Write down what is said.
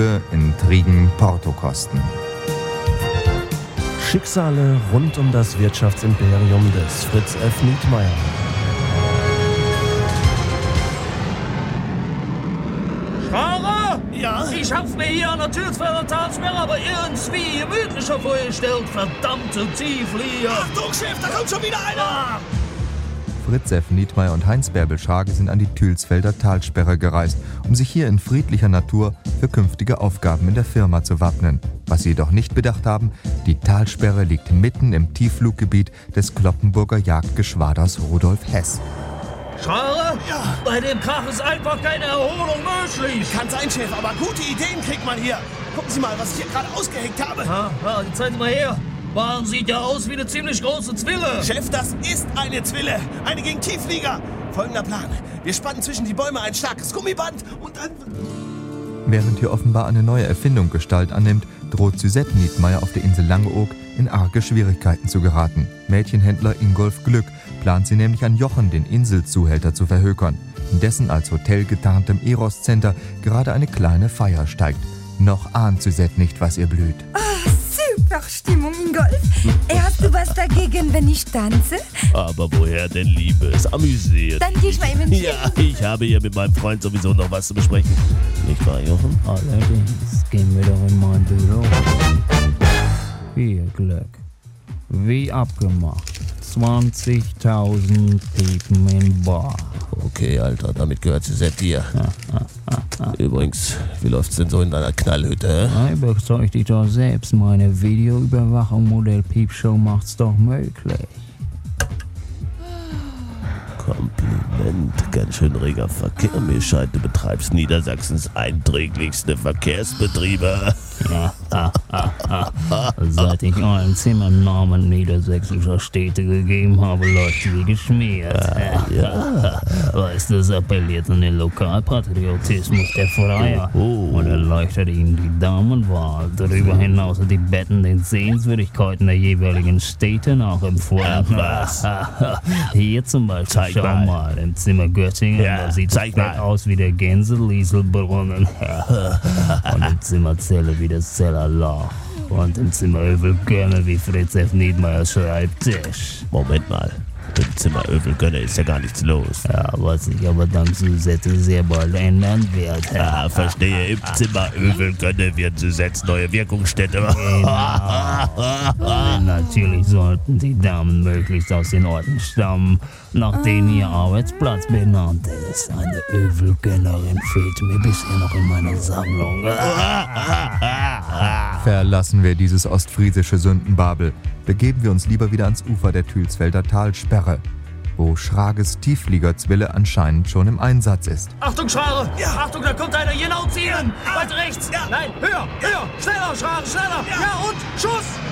Liebe, Intrigen, Portokosten. Schicksale rund um das Wirtschaftsimperium des Fritz F. Nietmeyer. Fahrer? Ja? Ich hab's mir hier an der Türsfelder Talsperre aber irgendwie gemütlicher vorgestellt. Verdammte Tieflieger. Achtung, Chef, da kommt schon wieder einer! Fritz F. Nietmeyer und Heinz Bärbel Schrage sind an die Tülsfelder Talsperre gereist, um sich hier in friedlicher Natur für künftige Aufgaben in der Firma zu wappnen. Was sie jedoch nicht bedacht haben, die Talsperre liegt mitten im Tieffluggebiet des Cloppenburger Jagdgeschwaders Rudolf Hess. Schare? Ja. Bei dem Krach ist einfach keine Erholung möglich. Kann sein, Chef, aber gute Ideen kriegt man hier. Gucken Sie mal, was ich hier gerade ausgeheckt habe. Ja, die zeigen Sie mal her. Wagen sieht ja aus wie eine ziemlich große Zwille. Chef, das ist eine Zwille. Eine gegen Tiefflieger. Folgender Plan. Wir spannen zwischen die Bäume ein starkes Gummiband und dann... Während hier offenbar eine neue Erfindung Gestalt annimmt, droht Suzette Nietmeyer auf der Insel Langeoog in arge Schwierigkeiten zu geraten. Mädchenhändler Ingolf Glück plant sie nämlich an Jochen, den Inselzuhälter, zu verhökern, in dessen als Hotel getarntem Eros Center gerade eine kleine Feier steigt. Noch ahnt Suzette nicht, was ihr blüht. Super Stimmung, Ingolf. Hast du was dagegen, wenn ich tanze? Aber woher denn, Liebes? Amüsiert. Dann geh ich mal eben Ja, ich habe hier mit meinem Freund sowieso noch was zu besprechen. Nicht wahr, Jochen? Allerdings, gehen wir doch in mein Büro. Hier, Glück. Wie abgemacht. 20.000 Piepen in Bar. Okay, Alter, damit gehört Suzette dir. Übrigens, wie läuft's denn so in deiner Knallhütte? Überzeug dich doch selbst, meine Videoüberwachung Modell Piepshow macht's doch möglich. Kompliment, ganz schön reger Verkehr. Mir scheint, du betreibst Niedersachsens einträglichste Verkehrsbetriebe. Seit ich allen Zimmern Namen niedersächsischer Städte gegeben habe, läuft wie geschmiert. Weißt du, es appelliert an den Lokalpatriotismus der Freier und erleichtert ihnen die Damenwahl. Darüber hinaus sind die Betten den Sehenswürdigkeiten der jeweiligen Städte nachempfohlen. Was? Hier zum Beispiel, schau mal, im Zimmer Göttingen, da sieht das Bett aus wie der Gänselieselbrunnen. Und im Zimmer Celle wie das Zellerloch. Und im Zimmer Övelgönne wie Fritz F. Nietmeyers Schreibtisch. Moment mal, im Zimmer Övelgönne ist ja gar nichts los. Ja, was sich aber dank Suzette sehr bald ändern wird. Verstehe, im Zimmer Övelgönne wird Suzettes neue Wirkungsstätte. Natürlich sollten die Damen möglichst aus den Orten stammen, nach denen ihr Arbeitsplatz benannt ist. Eine Övelgönnerin fehlt mir bisher noch in meiner Sammlung. Verlassen wir dieses ostfriesische Sündenbabel, begeben wir uns lieber wieder ans Ufer der Tülsfelder Talsperre, wo Schrages Tieffliegerzwille anscheinend schon im Einsatz ist. Achtung, Schrage! Ja. Achtung, da kommt einer, genau zielen! Weiter rechts! Ja. Nein, höher! Schneller, Schrage, schneller! Ja, und Schuss!